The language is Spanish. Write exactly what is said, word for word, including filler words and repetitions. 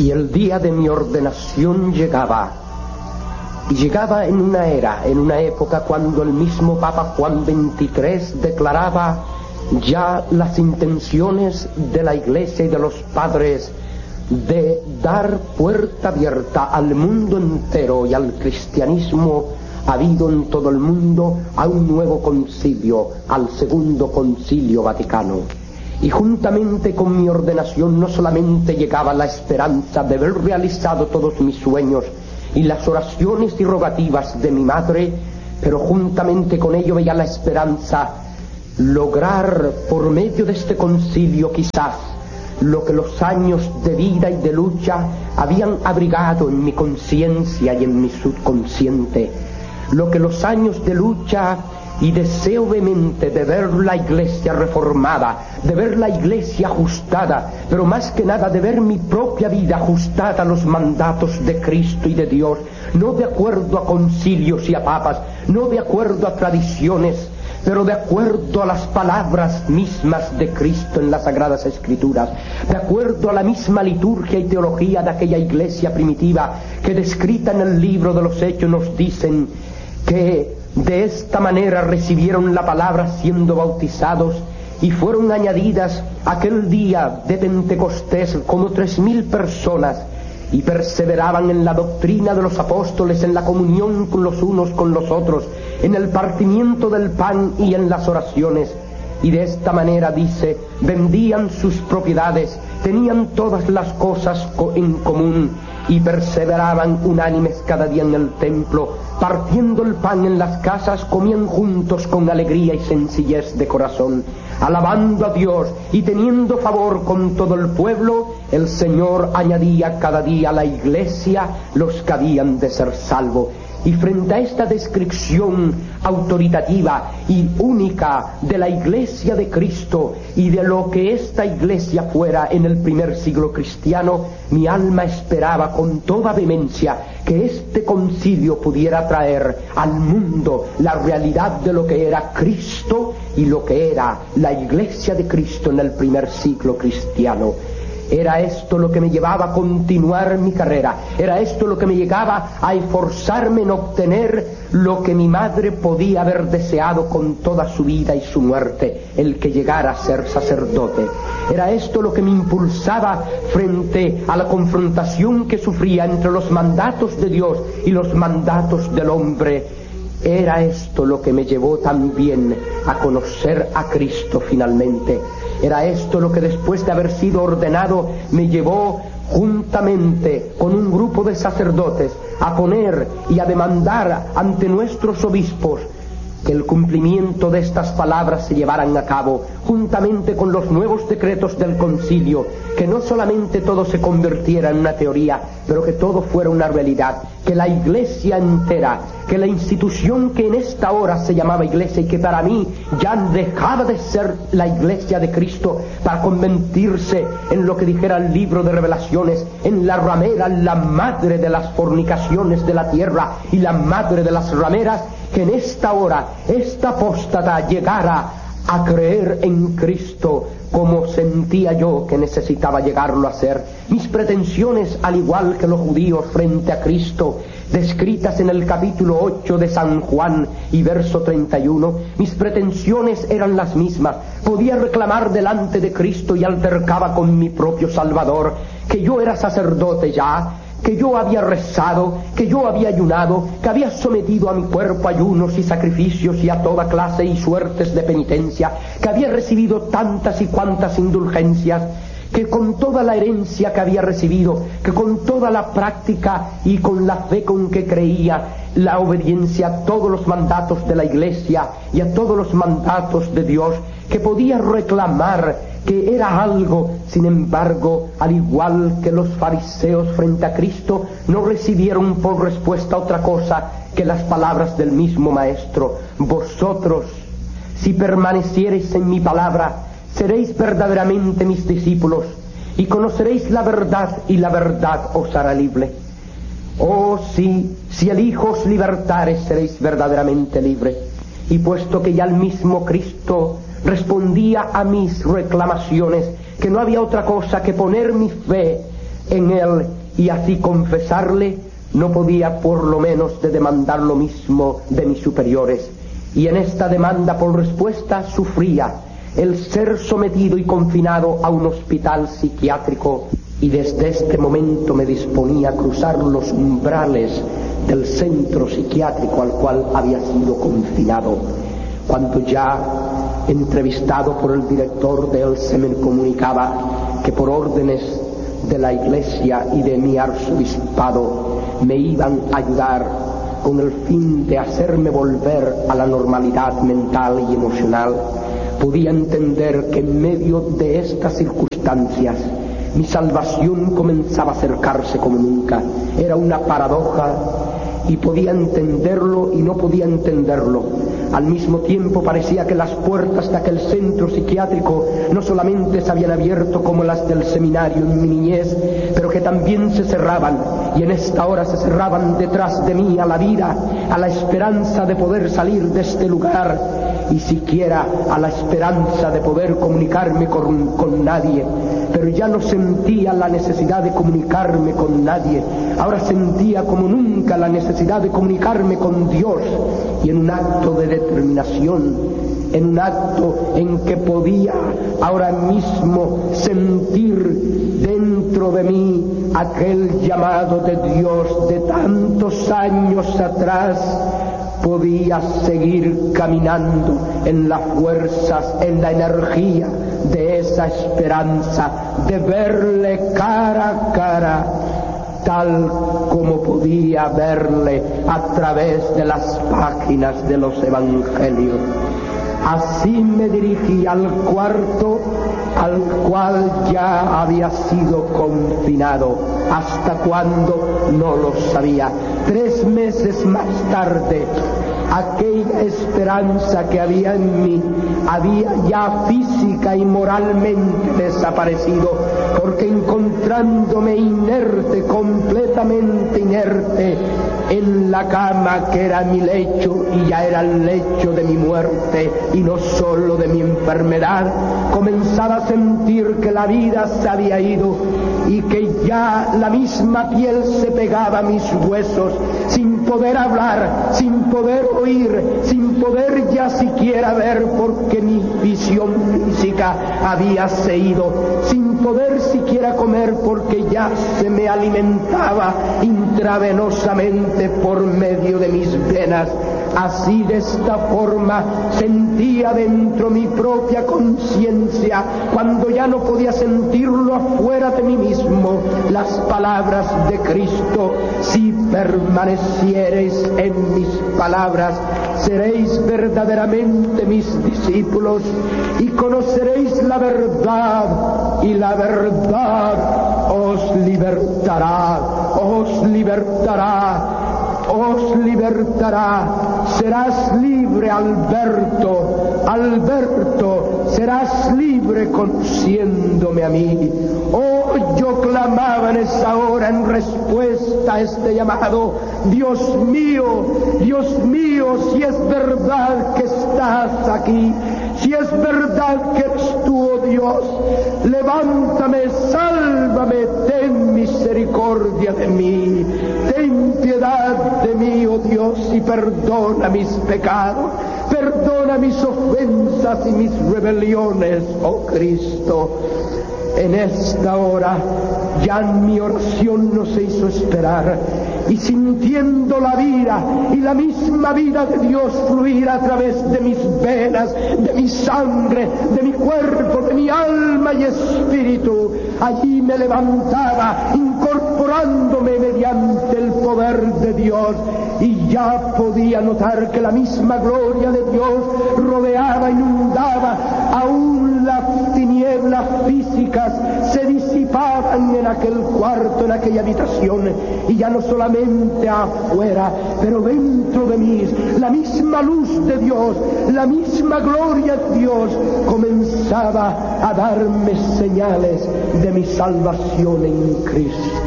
Y el día de mi ordenación llegaba, y llegaba en una era, en una época cuando el mismo Papa Juan veintitrés declaraba ya las intenciones de la Iglesia y de los padres de dar puerta abierta al mundo entero y al cristianismo habido en todo el mundo a un nuevo concilio, al segundo concilio vaticano. Y juntamente con mi ordenación no solamente llegaba la esperanza de ver realizado todos mis sueños y las oraciones y rogativas de mi madre, pero juntamente con ello veía la esperanza lograr por medio de este concilio quizás lo que los años de vida y de lucha habían abrigado en mi conciencia y en mi subconsciente, lo que los años de lucha y deseo vehemente de ver la Iglesia reformada, de ver la Iglesia ajustada, pero más que nada de ver mi propia vida ajustada a los mandatos de Cristo y de Dios, no de acuerdo a concilios y a papas, no de acuerdo a tradiciones, pero de acuerdo a las palabras mismas de Cristo en las Sagradas Escrituras, de acuerdo a la misma liturgia y teología de aquella Iglesia primitiva que descrita en el libro de los Hechos nos dicen que de esta manera recibieron la palabra siendo bautizados y fueron añadidas aquel día de Pentecostés como tres mil personas y perseveraban en la doctrina de los apóstoles, en la comunión con los unos con los otros, en el partimiento del pan y en las oraciones. Y de esta manera, dice, vendían sus propiedades, tenían todas las cosas en común y perseveraban unánimes cada día en el templo, partiendo el pan en las casas, comían juntos con alegría y sencillez de corazón, alabando a Dios y teniendo favor con todo el pueblo. El Señor añadía cada día a la Iglesia los que habían de ser salvos. Y frente a esta descripción autoritativa y única de la Iglesia de Cristo y de lo que esta Iglesia fuera en el primer siglo cristiano, mi alma esperaba con toda vehemencia que este concilio pudiera traer al mundo la realidad de lo que era Cristo y lo que era la Iglesia de Cristo en el primer siglo cristiano. Era esto lo que me llevaba a continuar mi carrera, era esto lo que me llegaba a esforzarme en obtener lo que mi madre podía haber deseado con toda su vida y su muerte, el que llegara a ser sacerdote. Era esto lo que me impulsaba frente a la confrontación que sufría entre los mandatos de Dios y los mandatos del hombre. Era esto lo que me llevó también a conocer a Cristo finalmente. Era esto lo que después de haber sido ordenado me llevó juntamente con un grupo de sacerdotes a poner y a demandar ante nuestros obispos que el cumplimiento de estas palabras se llevaran a cabo, juntamente con los nuevos decretos del concilio, que no solamente todo se convirtiera en una teoría, pero que todo fuera una realidad, que la Iglesia entera, que la institución que en esta hora se llamaba Iglesia y que para mí ya dejaba de ser la Iglesia de Cristo para convertirse en lo que dijera el libro de Revelaciones, en la ramera, la madre de las fornicaciones de la tierra y la madre de las rameras, que en esta hora esta apóstata llegara a creer en Cristo como sentía yo que necesitaba llegarlo a ser. Mis pretensiones, al igual que los judíos frente a Cristo, descritas en el capítulo ocho de San Juan y verso treinta y uno, mis pretensiones eran las mismas. Podía reclamar delante de Cristo y altercaba con mi propio Salvador que yo era sacerdote ya, que yo había rezado, que yo había ayunado, que había sometido a mi cuerpo ayunos y sacrificios y a toda clase y suertes de penitencia, que había recibido tantas y cuantas indulgencias, que con toda la herencia que había recibido, que con toda la práctica y con la fe con que creía, la obediencia a todos los mandatos de la Iglesia y a todos los mandatos de Dios, que podía reclamar que era algo. Sin embargo, al igual que los fariseos frente a Cristo, no recibieron por respuesta otra cosa que las palabras del mismo Maestro: vosotros, si permaneciereis en mi palabra, seréis verdaderamente mis discípulos y conoceréis la verdad, y la verdad os hará libre. Oh sí, si el Hijo os libertare, seréis verdaderamente libres. Y puesto que ya el mismo Cristo respondía a mis reclamaciones, que no había otra cosa que poner mi fe en él y así confesarle, no podía por lo menos de demandar lo mismo de mis superiores, y en esta demanda por respuesta sufría el ser sometido y confinado a un hospital psiquiátrico, y desde este momento me disponía a cruzar los umbrales del centro psiquiátrico al cual había sido confinado, cuando ya entrevistado por el director de él se me comunicaba que por órdenes de la iglesia y de mi arzobispado me iban a ayudar con el fin de hacerme volver a la normalidad mental y emocional. Podía entender que en medio de estas circunstancias mi salvación comenzaba a acercarse como nunca. Era una paradoja y podía entenderlo y no podía entenderlo. Al mismo tiempo parecía que las puertas de aquel centro psiquiátrico no solamente se habían abierto como las del seminario en mi niñez, pero que también se cerraban, y en esta hora se cerraban detrás de mí a la vida, a la esperanza de poder salir de este lugar, y siquiera a la esperanza de poder comunicarme con, con nadie. Pero ya no sentía la necesidad de comunicarme con nadie, ahora sentía como nunca la necesidad de comunicarme con Dios, y en un acto de determinación, en un acto en que podía ahora mismo sentir dentro de mí aquel llamado de Dios de tantos años atrás, podía seguir caminando en las fuerzas, en la energía de esa esperanza, de verle cara a cara, tal como podía verle a través de las páginas de los evangelios. Así me dirigí al cuarto al cual ya había sido confinado. ¿Hasta cuándo? No lo sabía. Tres meses más tarde, aquella esperanza que había en mí había ya física y moralmente desaparecido, porque encontrándome inerte, completamente inerte, en la cama que era mi lecho y ya era el lecho de mi muerte y no solo de mi enfermedad, comenzaba a sentir que la vida se había ido y que ya la misma piel se pegaba a mis huesos, sin poder hablar, sin poder oír, sin poder ya siquiera ver, porque mi visión física había ido, sin poder siquiera comer, porque ya se me alimentaba intravenosamente por medio de mis venas. Así, de esta forma, sentía dentro mi propia conciencia, cuando ya no podía sentirlo afuera de mí mismo, las palabras de Cristo: si permaneciereis en mis palabras, seréis verdaderamente mis discípulos y conoceréis la verdad, y la verdad os libertará, os libertará, os libertará. Serás libre, Alberto, Alberto, serás libre conociéndome a mí. Oh, yo clamaba en esa hora en respuesta a este llamado: Dios mío, Dios mío, si es verdad que estás aquí, si es verdad que eres tú, oh Dios, levántame, sálvame, ten misericordia de mí, ten piedad de mí, oh Dios, y perdona mis pecados, perdona mis ofensas y mis rebeliones, oh Cristo. En esta hora ya mi oración no se hizo esperar, y sintiendo la vida y la misma vida de Dios fluir a través de mis venas, de mi sangre, de mi cuerpo, de mi alma y espíritu, allí me levantaba, incorporándome mediante el poder de Dios, y ya podía notar que la misma gloria de Dios rodeaba, inundaba, aún las tinieblas físicas se disipaban en aquel cuarto, en aquella habitación, y ya no solamente afuera, pero dentro de mí, la misma luz de Dios, la misma gloria de Dios comenzaba a darme señales de mi salvación en Cristo.